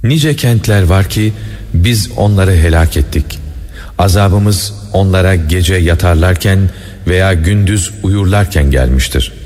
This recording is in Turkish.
Nice kentler var ki biz onları helak ettik. Azabımız onlara gece yatarlarken veya gündüz uyurlarken gelmiştir.